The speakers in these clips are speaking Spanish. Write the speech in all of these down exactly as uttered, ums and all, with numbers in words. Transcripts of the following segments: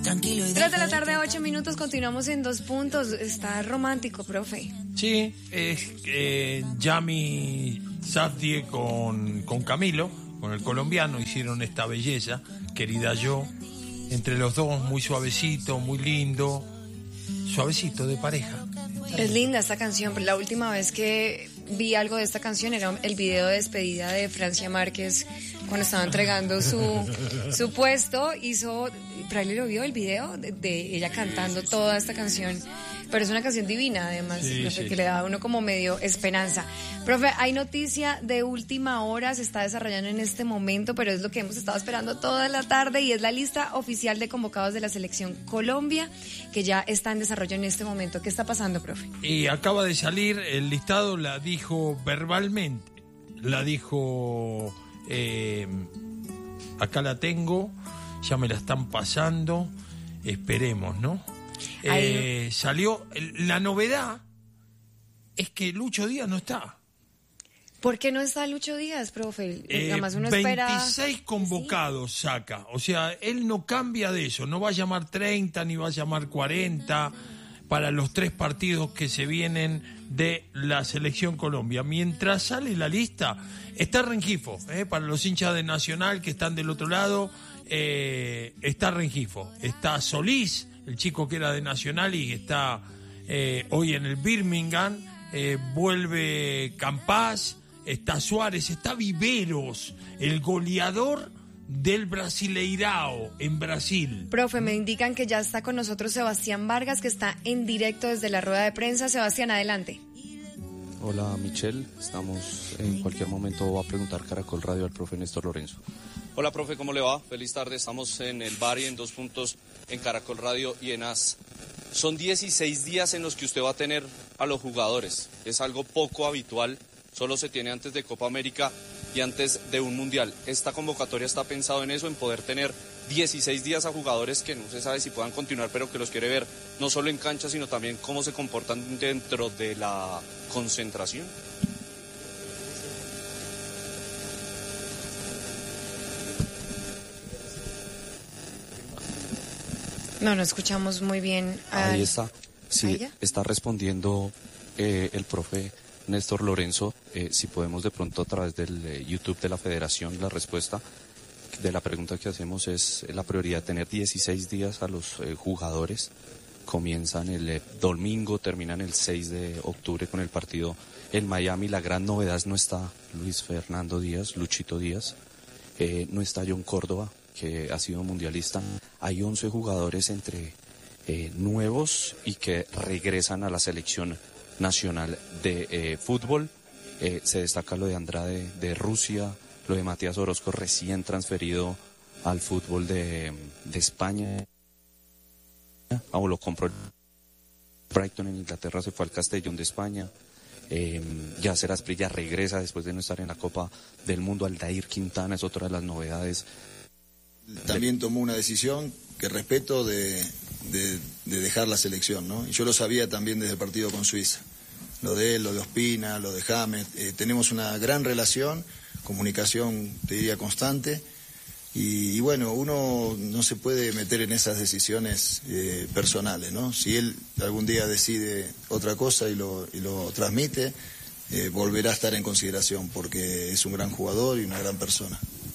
Tranquilo y Tres de la tarde, ocho minutos, continuamos en Dos Puntos. Está romántico, profe. Sí, es eh, Yami Safdie con, con Camilo, con el colombiano, hicieron esta belleza, Querida Yo, entre los dos, muy suavecito, muy lindo, suavecito de pareja. Es linda esta canción, pero la última vez que vi algo de esta canción era el video de despedida de Francia Márquez cuando estaba entregando su, su puesto. Hizo, ¿Praile lo vio el video? De, de ella cantando toda esta canción. Pero es una canción divina, además, sí, no sé, sí. que le da a uno como medio esperanza. Profe, hay noticia de última hora, se está desarrollando en este momento, pero es lo que hemos estado esperando toda la tarde, y es la lista oficial de convocados de la Selección Colombia, que ya está en desarrollo en este momento. ¿Qué está pasando, profe? Y acaba de salir el listado, la dijo verbalmente, la dijo, eh, acá la tengo, ya me la están pasando, esperemos, ¿no? Eh, salió, la novedad es que Lucho Díaz no está. ¿Por qué no está Lucho Díaz, profe? Eh, Además uno espera... veintiséis convocados sí. saca, o sea, él no cambia de eso, no va a llamar treinta ni va a llamar cuarenta para los tres partidos que se vienen de la Selección Colombia. Mientras sale la lista, está Rengifo, eh, para los hinchas de Nacional que están del otro lado, eh, está Rengifo, está Solís, el chico que era de Nacional y que está eh, hoy en el Birmingham, eh, vuelve Campás, está Suárez, está Viveros, el goleador del Brasileirao en Brasil. Profe, me indican que ya está con nosotros Sebastián Vargas, que está en directo desde la rueda de prensa. Sebastián, adelante. Hola, Michelle, estamos en cualquier momento, va a preguntar Caracol Radio al profe Néstor Lorenzo. Hola, profe, ¿cómo le va? Feliz tarde, estamos en el bar y en Dos Puntos en Caracol Radio y en A S. Son dieciséis días en los que usted va a tener a los jugadores. Es algo poco habitual, solo se tiene antes de Copa América y antes de un Mundial. Esta convocatoria está pensado en eso, en poder tener dieciséis días a jugadores que no se sabe si puedan continuar, pero que los quiere ver no solo en cancha, sino también cómo se comportan dentro de la concentración. No, no escuchamos muy bien. Al... Ahí está, sí, está respondiendo eh, el profe Néstor Lorenzo, eh, si podemos de pronto a través del eh, YouTube de la Federación, la respuesta de la pregunta que hacemos es eh, la prioridad tener dieciséis días a los eh, jugadores. Comienzan el eh, domingo, terminan el seis de octubre con el partido en Miami. La gran novedad es no está Luis Fernando Díaz, Luchito Díaz, eh, no está John Córdoba, que ha sido mundialista. Hay once jugadores entre eh, nuevos y que regresan a la selección nacional de eh, fútbol. Eh, se destaca lo de Andrade de Rusia, lo de Matías Orozco recién transferido al fútbol de, de España. O lo compró el Brighton en Inglaterra, se fue al Castellón de España. Eh, Yasser Asprilla regresa después de no estar en la Copa del Mundo. Aldair Quintana es otra de las novedades. También tomó una decisión que respeto de, de, de dejar la selección, ¿no? Y yo lo sabía también desde el partido con Suiza. Lo de él, lo de Ospina, lo de James. Eh, tenemos una gran relación, comunicación, te diría, constante. Y, y bueno, uno no se puede meter en esas decisiones eh, personales, ¿no? Si él algún día decide otra cosa y lo, y lo transmite, eh, volverá a estar en consideración porque es un gran jugador y una gran persona.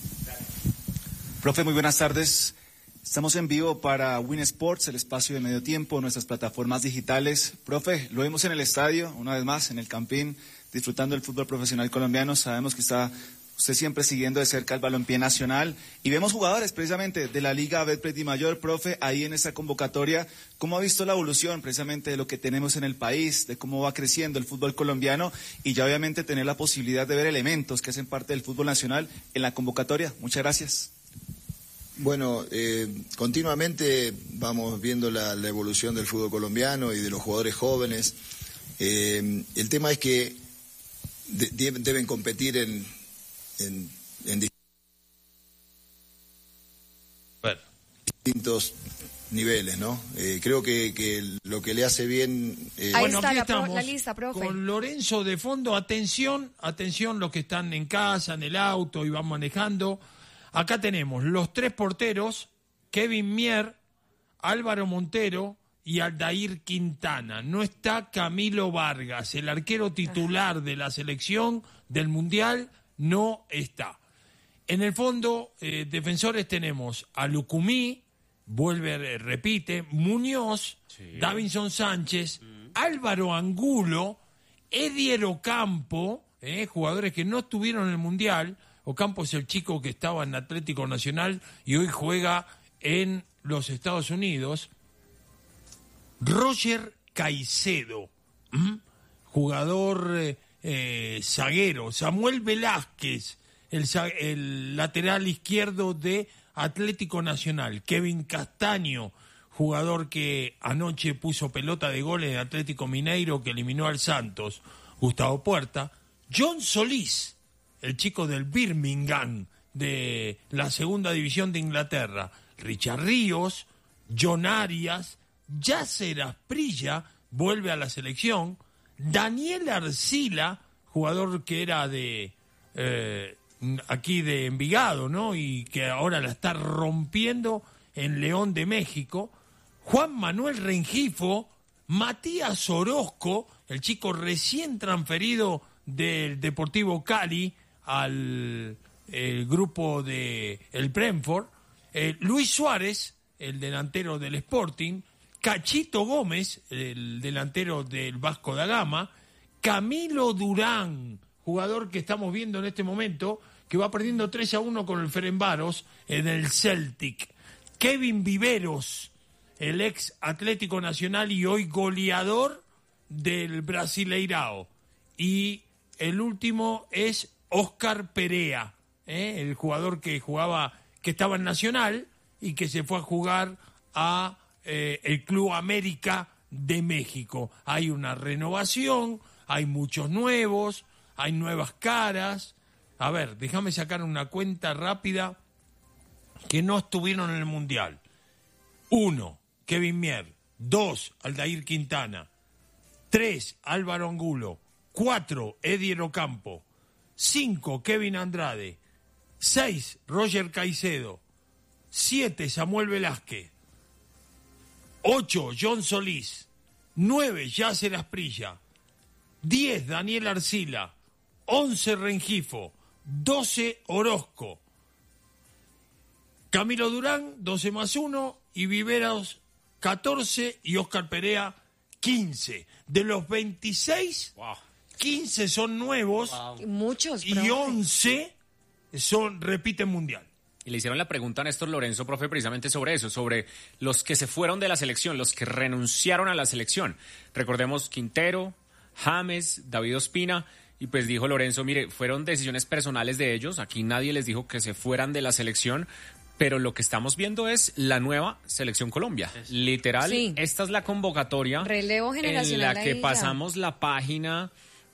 Profe, muy buenas tardes. Estamos en vivo para Win Sports, el espacio de medio tiempo, nuestras plataformas digitales. Profe, lo vemos en el estadio, una vez más, en el Campín, disfrutando del fútbol profesional colombiano. Sabemos que está usted siempre siguiendo de cerca el balompié nacional. Y vemos jugadores, precisamente, de la Liga Betplay Dimayor. Profe, ahí en esta convocatoria, ¿cómo ha visto la evolución, precisamente, de lo que tenemos en el país, de cómo va creciendo el fútbol colombiano? Y ya, obviamente, tener la posibilidad de ver elementos que hacen parte del fútbol nacional en la convocatoria. Muchas gracias. Bueno, eh, continuamente vamos viendo la, la evolución del fútbol colombiano y de los jugadores jóvenes. Eh, el tema es que de, deben competir en, en, en bueno. distintos niveles, ¿no? Eh, creo que, que lo que le hace bien... Eh... Ahí bueno, está aquí la, estamos, la lista, profe. Con Lorenzo de fondo. Atención, atención los que están en casa, en el auto y van manejando. Acá tenemos los tres porteros: Kevin Mier, Álvaro Montero y Aldair Quintana. No está Camilo Vargas, el arquero titular de la selección del Mundial, no está. En el fondo, eh, defensores tenemos a Lucumí, vuelve, repite, Muñoz, sí. Davinson Sánchez, mm. Álvaro Angulo, Edier Ocampo, eh, jugadores que no estuvieron en el Mundial. Ocampo es el chico que estaba en Atlético Nacional y hoy juega en los Estados Unidos. Roger Caicedo, ¿m? jugador eh, eh, zaguero. Samuel Velázquez, el, el lateral izquierdo de Atlético Nacional. Kevin Castaño, jugador que anoche puso pelota de goles en Atlético Mineiro, que eliminó al Santos. Gustavo Puerta. John Solís, el chico del Birmingham, de la segunda división de Inglaterra. Richard Ríos, John Arias, Yasser Asprilla vuelve a la selección. Daniel Arcila, jugador que era de eh, aquí de Envigado, ¿no? Y que ahora la está rompiendo en León de México. Juan Manuel Rengifo, Matías Orozco, el chico recién transferido del Deportivo Cali al el grupo de el Brentford. Eh, Luis Suárez, el delantero del Sporting. Cachito Gómez, el delantero del Vasco da Gama. Camilo Durán, jugador que estamos viendo en este momento, que va perdiendo tres a uno con el Ferencváros en el Celtic. Kevin Viveros, el ex Atlético Nacional y hoy goleador del Brasileirao. Y el último es Oscar Perea, ¿eh? el jugador que jugaba, que estaba en Nacional y que se fue a jugar a eh, el Club América de México. Hay una renovación, hay muchos nuevos, hay nuevas caras. A ver, déjame sacar una cuenta rápida que no estuvieron en el Mundial. Uno, Kevin Mier. Dos, Aldair Quintana. Tres, Álvaro Angulo. Cuatro, Edier Ocampo. Cinco, Kevin Andrade. Seis, Roger Caicedo. Siete, Samuel Velázquez. Ocho, John Solís. Nueve, Yasser Asprilla. Diez, Daniel Arcila. Once, Rengifo. Doce, Orozco. Camilo Durán, doce más uno. Y Viveros, catorce. Y Oscar Perea, quince. De los veintiséis, wow. quince son nuevos. Wow. Muchos, y profe. once son, repiten Mundial. Y le hicieron la pregunta a Néstor Lorenzo, profe, precisamente sobre eso, sobre los que se fueron de la selección, los que renunciaron a la selección. Recordemos Quintero, James, David Ospina, y pues dijo Lorenzo, mire, fueron decisiones personales de ellos, aquí nadie les dijo que se fueran de la selección, pero lo que estamos viendo es la nueva Selección Colombia. Es. Literal, sí. Esta es la convocatoria Relevo generacional en la que pasamos la página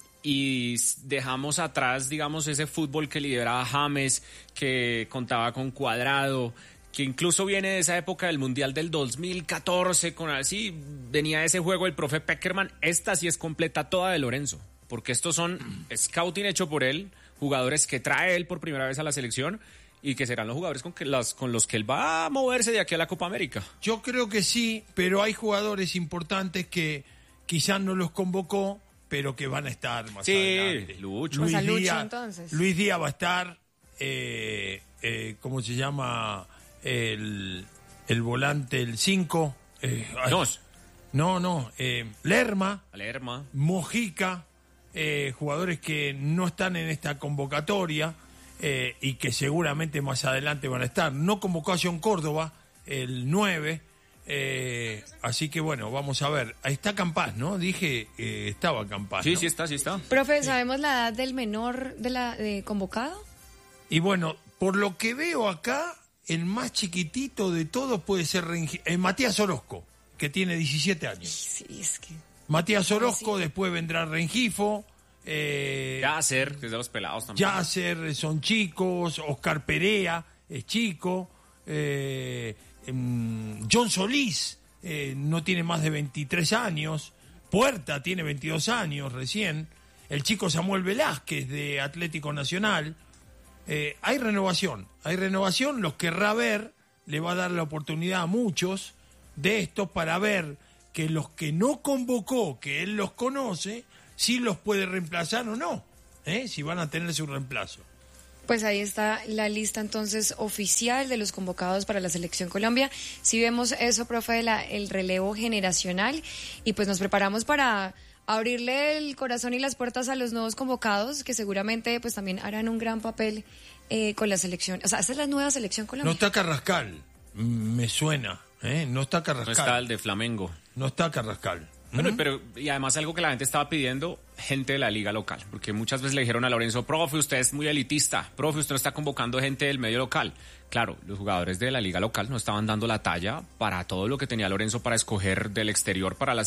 y dejamos atrás, digamos, ese fútbol que lideraba James, que contaba con Cuadrado, que incluso viene de esa época del Mundial del dos mil catorce, con así venía ese juego el profe Peckerman. Esta sí es completa toda de Lorenzo, porque estos son scouting hecho por él, jugadores que trae él por primera vez a la selección y que serán los jugadores con, que las, con los que él va a moverse de aquí a la Copa América. Yo creo que sí, pero hay jugadores importantes que quizás no los convocó, pero que van a estar más sí, adelante. Lucho. Luis, o sea, Lucho, Díaz, entonces. Luis Díaz va a estar, eh, eh, ¿cómo se llama? El, el volante, el cinco. Eh, no, no, eh, Lerma, Lerma, Mojica, eh, jugadores que no están en esta convocatoria eh, y que seguramente más adelante van a estar. No convocó a John Córdoba, el nueve. Eh, así que bueno, vamos a ver. Ahí está Campás, ¿no? Dije, eh, estaba Campás. Sí, ¿no? sí está, sí está. Profe, ¿sabemos la edad del menor de la de convocado? Y bueno, por lo que veo acá, el más chiquitito de todos puede ser Rengi- eh, Matías Orozco, que tiene diecisiete años. Sí, es que... Matías Orozco, sí. Después vendrá Rengifo. Eh, Yasser, que es de los pelados también. Yasser, son chicos. Oscar Perea es chico. Eh, John Solís eh, no tiene más de veintitrés años. Puerta tiene veintidós años recién. El chico Samuel Velázquez de Atlético Nacional. Eh, hay renovación, hay renovación. Los querrá ver, le va a dar la oportunidad a muchos de esto para ver que los que no convocó, que él los conoce, si los puede reemplazar o no, ¿eh? Si van a tener su reemplazo. Pues ahí está la lista entonces oficial de los convocados para la Selección Colombia. Si vemos eso, profe, de la, el relevo generacional, y pues nos preparamos para abrirle el corazón y las puertas a los nuevos convocados, que seguramente pues también harán un gran papel eh, con la selección. O sea, esta es la nueva Selección Colombia. No está Carrascal, me suena, ¿eh? No está Carrascal. No está el de Flamengo. No está Carrascal. Bueno, pero y además algo que la gente estaba pidiendo, gente de la liga local, porque muchas veces le dijeron a Lorenzo, profe, usted es muy elitista, profe, usted no está convocando gente del medio local. Claro, los jugadores de la liga local no estaban dando la talla para todo lo que tenía Lorenzo para escoger del exterior para la